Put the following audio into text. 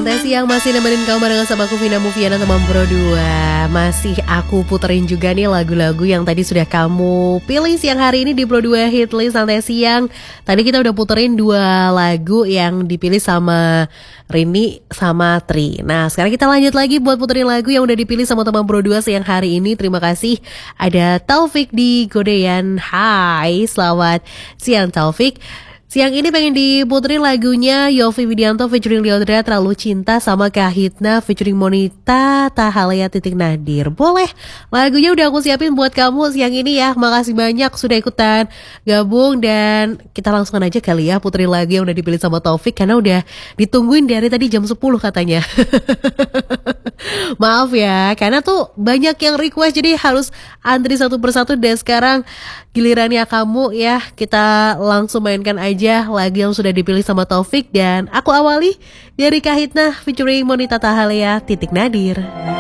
Santai Siang masih nemenin kamu barengan sama aku Vina Mufiana teman Pro 2. Masih aku puterin juga nih lagu-lagu yang tadi sudah kamu pilih siang hari ini di Pro 2 Hitlist Santai Siang. Tadi kita udah puterin 2 lagu yang dipilih sama Rini sama Tri. Nah sekarang kita lanjut lagi buat puterin lagu yang udah dipilih sama teman Pro 2 siang hari ini. Terima kasih. Ada Taufik di Godean. Hai, selamat siang Taufik. Siang ini pengen diputerin lagunya Yovie Widianto featuring Lyodra Terlalu Cinta sama Kahitna featuring Monita Tahalea Titik Nadir. Boleh, lagunya udah aku siapin buat kamu siang ini ya. Makasih banyak sudah ikutan gabung dan kita langsung aja kali ya puterin lagu yang udah dipilih sama Taufik karena udah ditungguin dari tadi jam 10 katanya. Maaf ya, karena tuh banyak yang request jadi harus antri satu persatu dan sekarang gilirannya kamu ya. Kita langsung mainkan aja lagu yang sudah dipilih sama Taufik dan aku awali dari Kahitna featuring Monita Tahalea Titik Nadir.